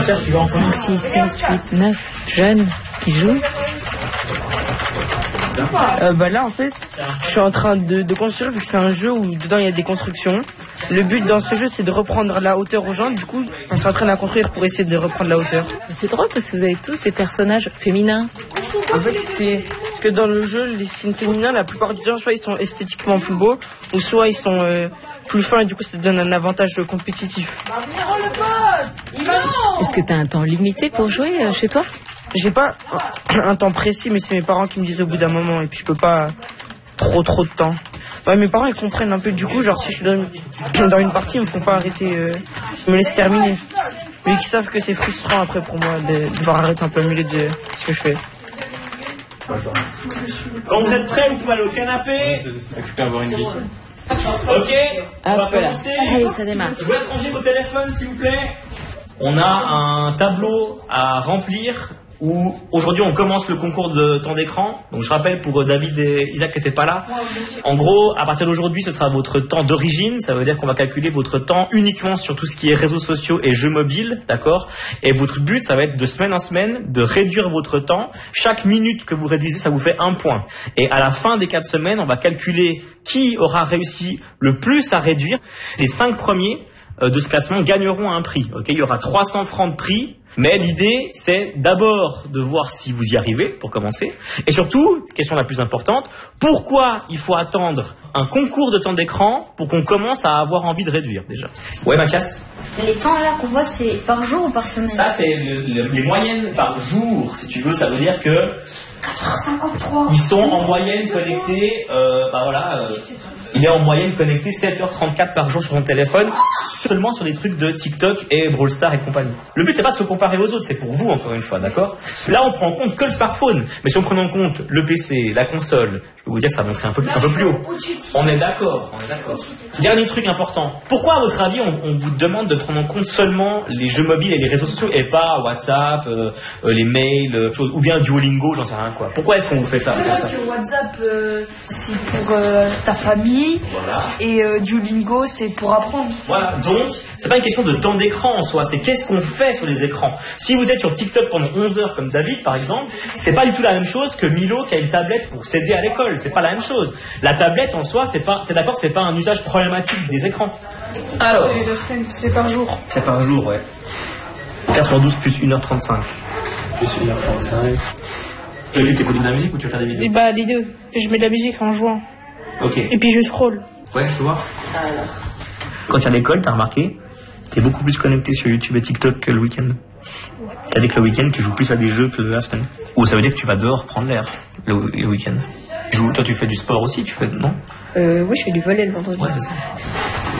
Mathias, tu veux en prendre 5, 6, 7, 8, 9 jeunes qui jouent. Là en fait, je suis en train de construire vu que c'est un jeu où dedans il y a des constructions. Le but dans ce jeu c'est de reprendre la hauteur aux gens. Du coup, on s'entraîne à construire pour essayer de reprendre la hauteur. C'est drôle parce que vous avez tous des personnages féminins. En fait, c'est que dans le jeu, les skins féminins, la plupart du temps, soit ils sont esthétiquement plus beaux, ou soit ils sont plus fins et du coup ça te donne un avantage compétitif. Est-ce que tu as un temps limité pour jouer chez toi? J'ai pas un temps précis, mais c'est mes parents qui me disent au bout d'un moment, et puis je peux pas trop de temps. Ouais, mes parents ils comprennent un peu, du coup, genre si je suis dans une partie, ils me font pas arrêter, ils me laissent terminer. Mais ils savent que c'est frustrant après pour moi de devoir arrêter un peu au milieu de ce que je fais. Quand vous êtes prêts, vous pouvez aller au canapé. Ok, on va commencer. Allez, ça démarre. Je vous laisse ranger vos téléphones, s'il vous plaît. On a un tableau à remplir où aujourd'hui on commence le concours de temps d'écran. Donc je rappelle pour David et Isaac qui n'étaient pas là. En gros, à partir d'aujourd'hui, ce sera votre temps d'origine. Ça veut dire qu'on va calculer votre temps uniquement sur tout ce qui est réseaux sociaux et jeux mobiles, d'accord? Et votre but, ça va être de semaine en semaine de réduire votre temps. Chaque minute que vous réduisez, ça vous fait 1 point. Et à la fin des 4 semaines, on va calculer qui aura réussi le plus à réduire. Les 5 premiers de ce classement gagneront un prix. Okay, il y aura 300 francs de prix. Mais l'idée, c'est d'abord de voir si vous y arrivez, pour commencer. Et surtout, question la plus importante, pourquoi il faut attendre un concours de temps d'écran pour qu'on commence à avoir envie de réduire, déjà? Ouais, Mathias? Les temps là qu'on voit, c'est par jour ou par semaine? Ça, c'est les moyennes par jour, si tu veux. Ça veut dire que 4h53. ils sont en moyenne connectés, il est en moyenne connecté 7h34 par jour sur son téléphone, seulement sur des trucs de TikTok et Brawl Stars et compagnie. Le but, c'est pas de se comparer aux autres, c'est pour vous, encore une fois, d'accord? Là, on prend en compte que le smartphone. Mais si on prend en compte le PC, la console, je peux vous dire que ça va monter un peu plus haut. On est d'accord. Dernier truc important. Pourquoi, à votre avis, on vous demande de prendre en compte seulement les jeux mobiles et les réseaux sociaux et pas WhatsApp, les mails, ou bien Duolingo, j'en sais rien quoi? Pourquoi est-ce qu'on vous fait faire ça? Parce que WhatsApp, c'est pour ta famille. Voilà. Et Duolingo, c'est pour apprendre. Voilà, donc c'est pas une question de temps d'écran en soi, c'est qu'est-ce qu'on fait sur les écrans. Si vous êtes sur TikTok pendant 11 heures comme David par exemple, c'est pas du tout la même chose que Milo qui a une tablette pour s'aider à l'école, c'est pas la même chose. La tablette en soi, t'es d'accord que c'est pas un usage problématique des écrans. Alors, C'est par jour. c'est par jour, ouais. 4h12 plus 1h35. Plus 1h35. Tu veux écouter de la musique ou tu veux faire des vidéos? Les deux. Je mets de la musique en jouant. Ok. Et puis je scroll. Ouais, je peux voir. Quand tu es à l'école, t'as remarqué, t'es beaucoup plus connecté sur YouTube et TikTok que le week-end. C'est-à-dire que le week-end, tu joues plus à des jeux que la semaine. Ou ça veut dire que tu vas dehors prendre l'air le week-end. Toi, tu fais du sport aussi, non? Oui, je fais du volley le vendredi. Ouais, c'est ça.